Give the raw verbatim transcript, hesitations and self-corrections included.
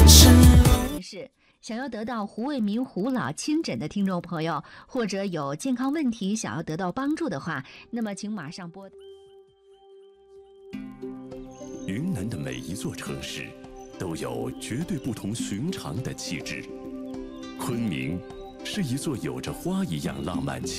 承诺。 是想要得到胡卫民胡老亲诊的听众朋友，或者有健康问题想要得到帮助的话，那么请马上拨。 云南的每一座城市都有绝对不同寻常的气质。昆明是一座有着花一样浪漫气